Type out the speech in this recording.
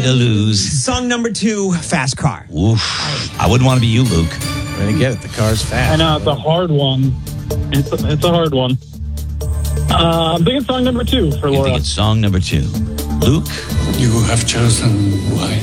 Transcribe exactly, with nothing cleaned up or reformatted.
nothing to lose. Song number two, Fast Car. Oof. I wouldn't want to be you, Luke. I'm going to get it. The car's fast. I know, it's a hard one. It's a, it's a hard one. Uh, I'm thinking song number two for You Laura. think it's song number two. Luke? You have chosen why.